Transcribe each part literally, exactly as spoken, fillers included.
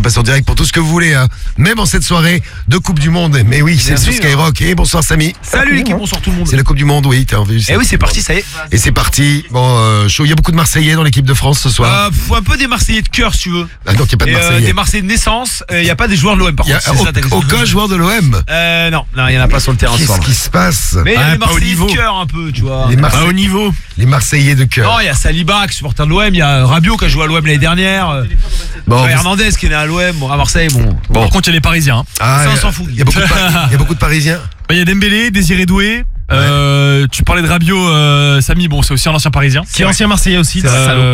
passe en direct pour tout ce que vous voulez, hein. Même en cette soirée de Coupe du Monde. Mais oui, c'est sur Skyrock. Et bonsoir Samy. Salut l'équipe, bonsoir tout le monde. C'est la Coupe du Monde, oui, t'as envie. Et oui, c'est parti, ça y est. Et c'est parti. Bon, euh, chaud. Il y a beaucoup de Marseillais dans l'équipe de France ce soir. Euh, faut un peu des Marseillais de cœur, si tu veux. Ah, donc il n'y a pas de Et, euh, Marseillais. des Marseillais de naissance. Il n'y a pas des joueurs de l'O M par Il y a contre. C'est ça, ta question. aucun joueur de l'O M. Euh, non, non, il n'y en a pas sur le terrain ce Qu'est-ce soir. qui se passe? Mais il y a Ah, des pas au Marseillais niveau. de cœur un peu, tu vois. Les, Marse- Pas au niveau. les Marseillais de Non, cœur. il y a Saliba, qui est supporter de l'O M. Il y a Rabiot qui a joué à l'O M l'année dernière. euh, Bon, ouais, vous- Hernandez qui est né à l'O M, bon, à Marseille. Bon. bon. Par contre, il y a les Parisiens. hein. Ah, Ça, on il y a- s'en fout. Il y a beaucoup de, Par- il y a beaucoup de Parisiens. Bah, il y a Dembélé, Désiré Doué. Euh, tu parlais de Rabiot, euh, Samy, bon, c'est aussi un ancien Parisien. Qui est ancien Marseillais aussi.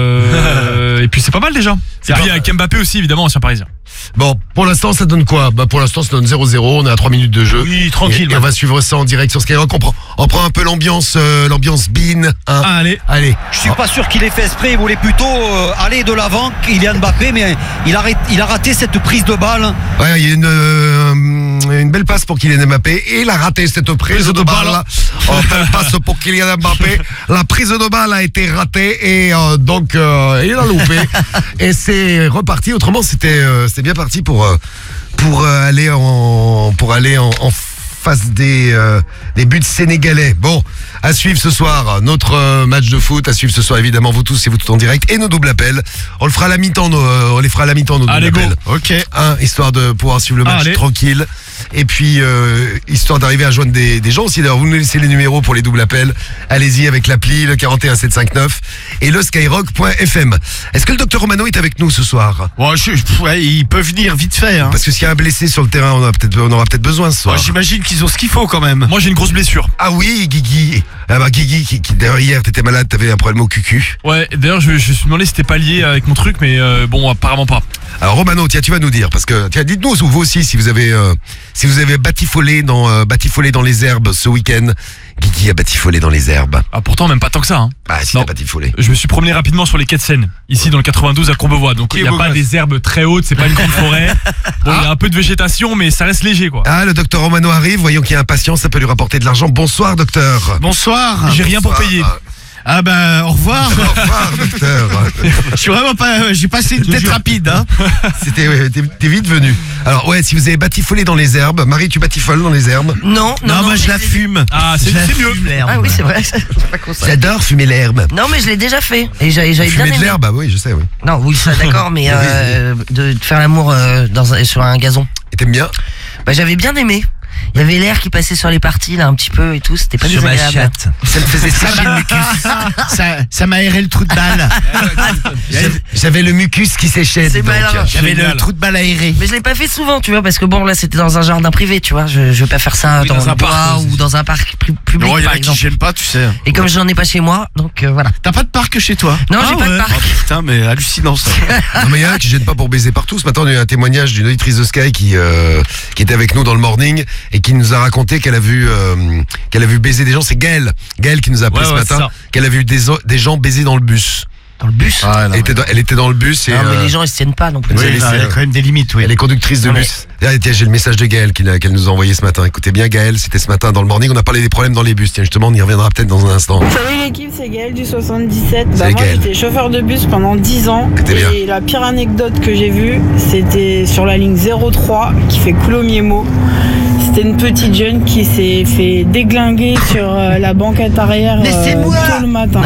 Euh, et puis c'est pas mal déjà. Et puis il y a Mbappé aussi, évidemment, ancien Parisien. Bon, pour l'instant, ça donne quoi? Bah, pour l'instant, ça donne zéro zéro. On est à trois minutes de jeu. Oui, tranquille. Et, et on va suivre ça en direct sur Skyrock. On prend, on prend un peu l'ambiance, euh, l'ambiance Bean. Hein. Ah, allez. Allez. Je suis pas sûr qu'il ait fait esprit, il voulait plutôt euh, aller de l'avant, Kylian Mbappé, mais il a, il a raté cette prise de balle. Ouais, il y a une, euh, une belle passe pour Kylian Mbappé. Et il a raté cette prise de balle. Oh, belle passe pour Kylian Mbappé. La prise de balle a été ratée et euh, donc euh, il a loupé. Et c'est reparti. Autrement, c'était euh, c'était bien parti pour euh, pour euh, aller en pour aller en, en face des euh, des buts sénégalais. Bon, à suivre ce soir notre euh, match de foot. À suivre ce soir évidemment vous tous, c'est vous tout en direct et nos doubles appels. On le fera à la mi-temps. Nos, euh, on les fera à la mi-temps nos doubles Allez, go. appels. Ok. Un, histoire de pouvoir suivre le match Allez. tranquille. Et puis, euh, histoire d'arriver à joindre des, des gens aussi. D'ailleurs, vous nous laissez les numéros pour les doubles appels. Allez-y avec l'appli, le quarante et un sept cent cinquante-neuf et le skyrock point f m. Est-ce que le docteur Romano est avec nous ce soir? Bon, je, je- ouais, il peut venir vite fait. Hein. Parce que s'il y a un blessé sur le terrain, on, a peut-être, on aura peut-être besoin ce soir. Moi, j'imagine qu'ils ont ce qu'il faut quand même. Moi j'ai une grosse blessure. Ah oui, Guigui. Ah bah Guigui, qui, qui, d'ailleurs hier, t'étais malade, t'avais un problème au cucu. Ouais, d'ailleurs je, je me suis demandé si c'était pas lié avec mon truc, mais euh, bon, apparemment pas. Alors Romano, tiens, tu vas nous dire, parce que tiens, dites-nous vous aussi si vous avez euh, si vous avez batifolé dans euh, batifolé dans les herbes ce week-end. Guigui a batifolé dans les herbes. Ah, pourtant, même pas tant que ça. Hein. Ah si Non. t'as batifolé. Je me suis promené rapidement sur les quais de Seine, ici dans le quatre-vingt-douze à Courbevoie. Donc il n'y a beau pas gosse. des herbes très hautes, c'est pas une grande forêt. Bon, il y a un peu de végétation, mais ça reste léger quoi. Ah, le docteur Romano arrive, voyons qu'il y a impatience, ça peut lui rapporter de l'argent. Bonsoir docteur. Bonsoir. J'ai rien pour Bonsoir. payer. Ah ben, au revoir. Au revoir docteur. Je suis vraiment pas. J'ai passé une tête rapide. Hein. C'était, ouais, t'es, t'es vite venu. Alors ouais, si vous avez batifolé dans les herbes, Marie, tu batifoles dans les herbes? Non, non, Non, moi je la l'ai- fume. Ah, c'est Je la c'est mieux. fume, l'herbe. Ah oui, c'est vrai. c'est pas con, ça. J'adore fumer l'herbe. Non, mais je l'ai déjà fait. Et j'avais j'avais bien Fumer de aimé. l'herbe, ah oui, je sais, oui. Non, oui, ça d'accord, mais euh, de, de faire l'amour euh, dans un- sur un gazon. Et t'aimes bien? Bah, j'avais bien aimé. Il y avait l'air qui passait sur les parties là un petit peu et tout. C'était pas Sur ma désagréable. chatte. Ça me faisait ça. Ça, m'a- ça, ça m'a aéré le trou de balle. J'avais, j'avais le mucus qui séchait. C'est dis donc. malin. J'avais le Génial. trou de balle aéré. Mais je l'ai pas fait souvent, tu vois, parce que bon là c'était dans un jardin privé, tu vois. Je, je veux pas faire ça Oui, dans, dans le un bois parc, ou dans un parc pu- public Non, il y en par a qui exemple. gênent pas, tu sais. Et comme j'en ai pas chez moi, donc euh, voilà. T'as pas de parc chez toi? Non, Ah j'ai pas de ouais. parc. Oh, putain, mais hallucinant ça. Non mais il y en a qui gênent pas pour baiser partout. Ce matin, on a eu un témoignage d'une auditrice de Sky qui euh, qui était avec nous dans le morning et qui nous a raconté qu'elle a vu euh, qu'elle a vu baiser des gens. C'est Gaëlle, Gaëlle qui nous a appelé Ouais, ce ouais, matin, c'est ça. qu'elle a vu des o- des gens baiser dans le bus. Dans le bus. elle, était dans, elle était dans le bus et Non, mais euh, les gens ils se tiennent pas non plus. Oui, Oui, mais non, c'est- il y a quand même des limites, oui. elle est conductrice de Non, mais- bus. Ah, tiens, j'ai le message de Gaëlle qu'il a- qu'elle nous a envoyé ce matin. Écoutez bien Gaëlle, c'était ce matin dans le morning. On a parlé des problèmes dans les bus. Tiens, justement, on y reviendra peut-être dans un instant. Salut l'équipe, c'est Gaël du soixante-dix-sept. Bah, Salut, moi Gaël. j'étais chauffeur de bus pendant dix ans. C'était bien. Et la pire anecdote que j'ai vue, c'était sur la ligne zéro trois qui fait Coulommiers-Meaux. C'était une petite jeune qui s'est fait déglinguer sur euh, la banquette arrière Laissez-moi. tôt le matin.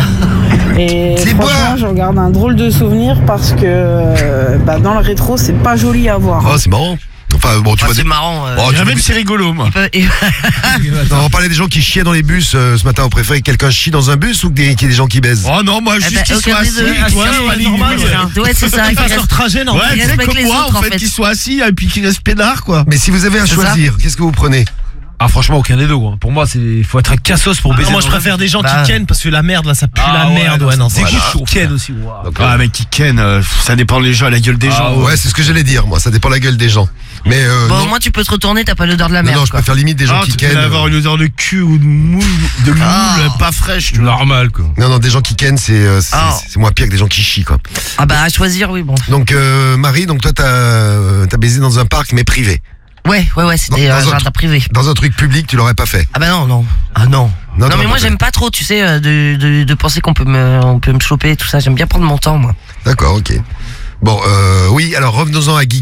Et C'est franchement, moi. j'en garde un drôle de souvenir parce que euh, bah, dans le rétro, c'est pas joli à voir. Oh, c'est marrant. Enfin, bon, tu Ah, vois. c'est des- marrant. euh, Oh, tu Même vois- c'est rigolo, moi. euh, et- Non, on parlait des gens qui chiaient dans les bus euh, ce matin. On préférait que quelqu'un chie dans un bus ou que des- qu'il y ait des gens qui baisent? Oh non, moi, juste bah, qu'ils aucun soient des assis. deux. tu vois, Ah, pas c'est ligne normal, bleue. ouais, c'est ça. Ils fassent leur trajet, non? Ouais, Ils c'est respectent comme les moi, autres, en en fait, fait. qu'ils soient assis et puis qu'ils restent peinards, quoi. Mais si vous avez à C'est choisir, qu'est-ce que vous prenez? Ah, franchement, aucun des deux, quoi. Pour moi, il faut être un cassos pour baiser. moi, je dans un- préfère des gens Bah. qui kennent parce que la merde, là, ça pue Ah, la ouais, merde. non, Ouais, non, c'est c'est chaud. Ken aussi, waouh. Donc, Ah, mais qui ken, euh, ça dépend les gens, la gueule des gens. ouais, c'est ce que j'allais dire, moi. Ça dépend de la gueule des gens. Mais euh, Bon, non, au moins tu peux te retourner, t'as pas l'odeur de la non, merde. non, je quoi. préfère limite des gens Ah, qui tu peux kennent. avoir une odeur de cul ou de moule, de moule Ah. pas fraîche, tu vois. Normal, quoi. Non, non, des gens qui kennent, c'est euh, c'est Ah. c'est moins pire que des gens qui chient, quoi. Ah bah à choisir, oui bon. Donc, euh, Marie, donc toi, t'as euh, t'as baisé dans un parc, mais privé. Ouais, ouais, ouais, c'était Dans- un dans un jardin tr- privé. Dans un truc public, tu l'aurais pas fait. Ah bah non, non. Ah non. Non, Non, t'aurais mais moi pas fait. j'aime pas trop, tu sais, euh, de, de, de penser qu'on peut me, on peut me choper, tout ça. J'aime bien prendre mon temps, moi. D'accord, ok. Bon, euh, oui, alors revenons-en à Guy.